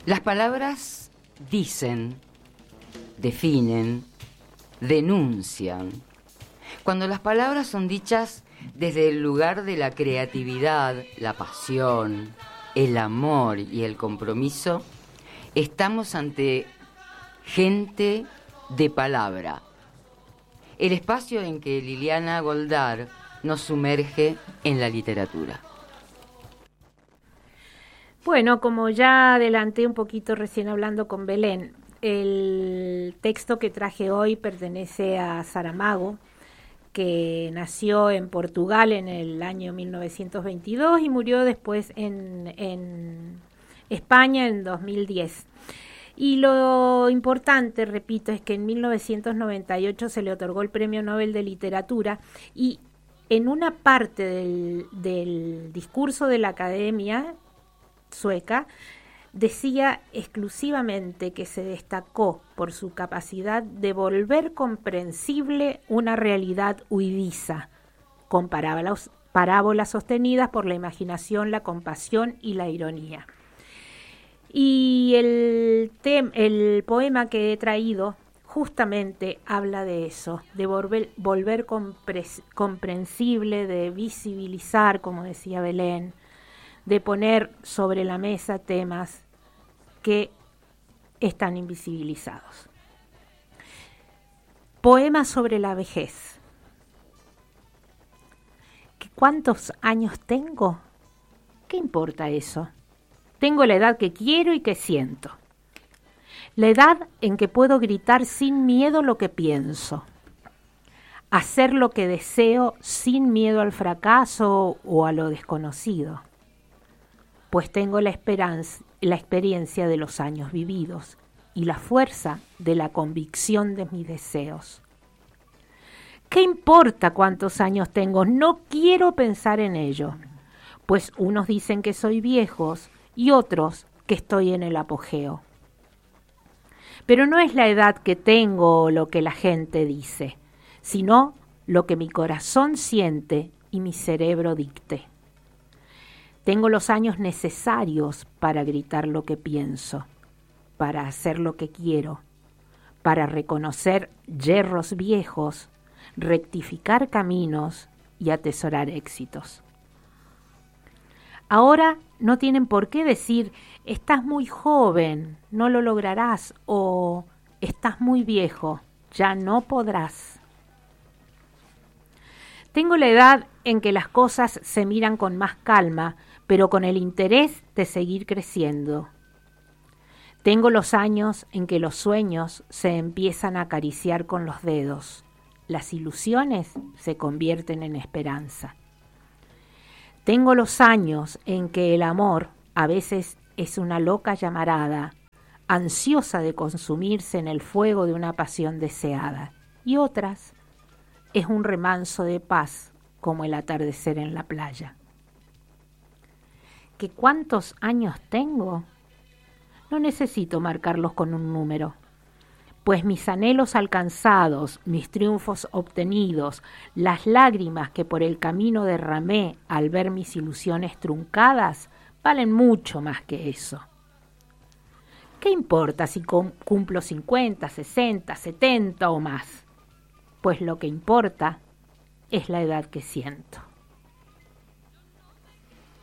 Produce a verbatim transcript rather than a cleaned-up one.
Las palabras dicen, definen, denuncian. Cuando las palabras son dichas desde el lugar de la creatividad, la pasión, el amor y el compromiso, estamos ante gente de palabra. El espacio en que Liliana Goldar nos sumerge en la literatura. Bueno, como ya adelanté un poquito recién hablando con Belén, el texto que traje hoy pertenece a Saramago, que nació en Portugal en el año mil novecientos veintidós y murió después en, en España en dos mil diez. Y lo importante, repito, es que en mil novecientos noventa y ocho se le otorgó el Premio Nobel de Literatura y en una parte del, del discurso de la Academia sueca decía exclusivamente que se destacó por su capacidad de volver comprensible una realidad huidiza, con parábolas, parábolas sostenidas por la imaginación, la compasión y la ironía. Y el, tem, el poema que he traído justamente habla de eso, de volver, volver compres, comprensible, de visibilizar, como decía Belén, de poner sobre la mesa temas que están invisibilizados. Poema sobre la vejez. ¿Cuántos años tengo? ¿Qué importa eso? Tengo la edad que quiero y que siento. La edad en que puedo gritar sin miedo lo que pienso. Hacer lo que deseo sin miedo al fracaso o a lo desconocido. Pues tengo la esperanza, la experiencia de los años vividos y la fuerza de la convicción de mis deseos. ¿Qué importa cuántos años tengo? No quiero pensar en ello, pues unos dicen que soy viejos y otros que estoy en el apogeo. Pero no es la edad que tengo o lo que la gente dice, sino lo que mi corazón siente y mi cerebro dicte. Tengo los años necesarios para gritar lo que pienso, para hacer lo que quiero, para reconocer yerros viejos, rectificar caminos y atesorar éxitos. Ahora no tienen por qué decir, estás muy joven, no lo lograrás, o estás muy viejo, ya no podrás. Tengo la edad en que las cosas se miran con más calma, pero con el interés de seguir creciendo. Tengo los años en que los sueños se empiezan a acariciar con los dedos, las ilusiones se convierten en esperanza. Tengo los años en que el amor a veces es una loca llamarada, ansiosa de consumirse en el fuego de una pasión deseada, y otras es un remanso de paz como el atardecer en la playa. ¿Que cuántos años tengo? No necesito marcarlos con un número, pues mis anhelos alcanzados, mis triunfos obtenidos, las lágrimas que por el camino derramé al ver mis ilusiones truncadas, valen mucho más que eso. ¿Qué importa si cumplo cincuenta, sesenta, setenta o más? Pues lo que importa es la edad que siento.